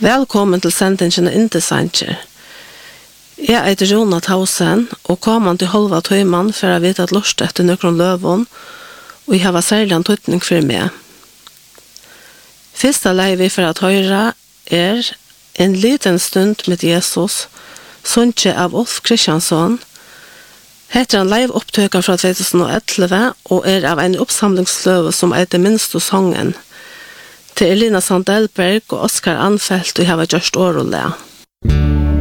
Velkommen til sendingen av Intesanger. Jeg heter Rona Tausen, og kommer til halva tøyman for å vite at lort etter nøkron løvån, og jeg har særlig en tøytning for meg. Første lei vi for at høre en liten stund med Jesus, sønne av Ulf Kristiansson, heter en live opptøker fra 2011, og av en oppsamlingsløve som heter Minst og Songen, til Elina Sandelberg og Oskar Anfelt og jeg har gjort året.